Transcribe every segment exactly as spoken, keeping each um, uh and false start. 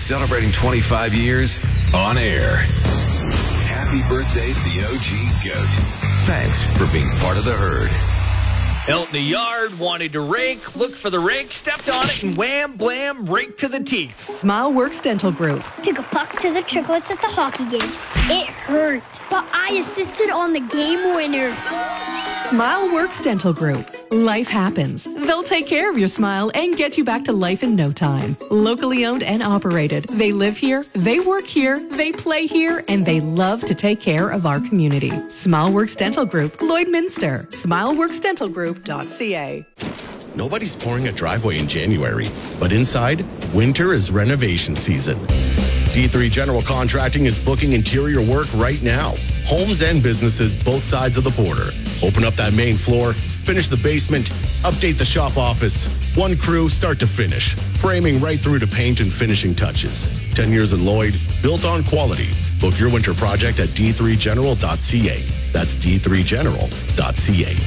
celebrating twenty-five years on air. Happy birthday to the O G GOAT. Thanks for being part of the herd. Out in the yard, wanted to rake, looked for the rake, stepped on it, and wham, blam, rake to the teeth. SmileWorks Dental Group. Took a puck to the triplets at the hockey game. It hurt, but I assisted on the game winner. SmileWorks Dental Group. Life happens. They'll take care of your smile and get you back to life in no time. Locally owned and operated. They live here, they work here, they play here, and they love to take care of our community. SmileWorks Dental Group, Lloydminster. Smileworks Dental Group dot c a. Nobody's pouring a driveway in January, but inside, winter is renovation season. D three General Contracting is booking interior work right now. Homes and businesses both sides of the border. Open up that main floor, finish the basement, update the shop office. One crew, start to finish. Framing right through to paint and finishing touches. ten years in Lloyd, built on quality. Book your winter project at D three General dot c a. That's D three General dot c a.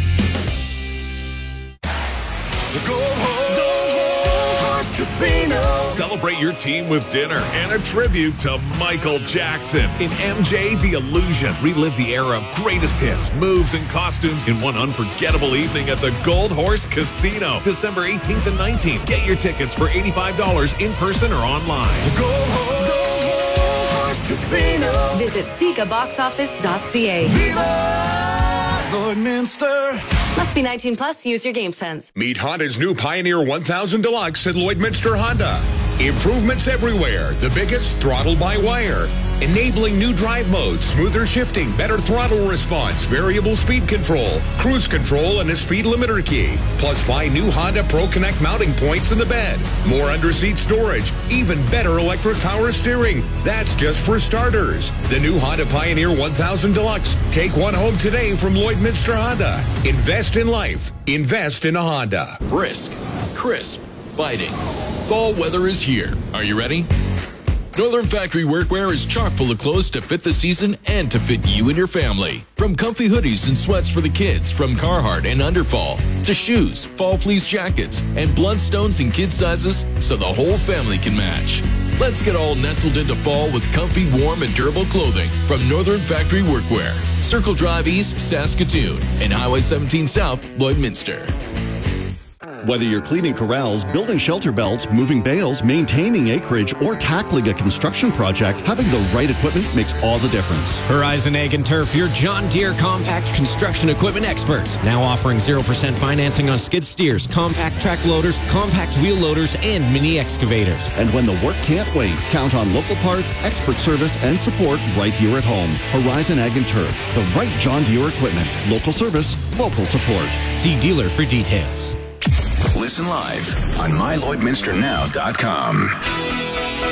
The Gold Horse, Gold Horse Casino. Celebrate your team with dinner and a tribute to Michael Jackson in M J The Illusion. Relive the era of greatest hits, moves, and costumes in one unforgettable evening at the Gold Horse Casino. December eighteenth and nineteenth. Get your tickets for eighty-five dollars in person or online. The Gold Horse, Gold Horse Casino. Visit Sega Box Office dot c a. Viva Lloydminster. Must be nineteen plus. Use your game sense. Meet Honda's new Pioneer one thousand Deluxe at Lloydminster Honda. Improvements everywhere. The biggest throttle-by-wire. Enabling new drive modes, smoother shifting, better throttle response, variable speed control, cruise control, and a speed limiter key. Plus, find new Honda Pro Connect mounting points in the bed. More under-seat storage. Even better electric power steering. That's just for starters. The new Honda Pioneer one thousand Deluxe. Take one home today from Lloydminster Honda. Invest in life. Invest in a Honda. Brisk, crisp, biting. Fall weather is here. Are you ready? Northern Factory Workwear is chock full of clothes to fit the season and to fit you and your family. From comfy hoodies and sweats for the kids from Carhartt and Underfall, to shoes, fall fleece jackets, and Bloodstones in kid sizes so the whole family can match. Let's get all nestled into fall with comfy, warm, and durable clothing from Northern Factory Workwear. Circle Drive East, Saskatoon, and Highway seventeen South, Lloydminster. Whether you're cleaning corrals, building shelter belts, moving bales, maintaining acreage, or tackling a construction project, having the right equipment makes all the difference. Horizon Ag and Turf, your John Deere compact construction equipment experts. Now offering zero percent financing on skid steers, compact track loaders, compact wheel loaders, and mini excavators. And when the work can't wait, count on local parts, expert service, and support right here at home. Horizon Ag and Turf, the right John Deere equipment. Local service, local support. See dealer for details. Listen live on my lloydminster now dot com.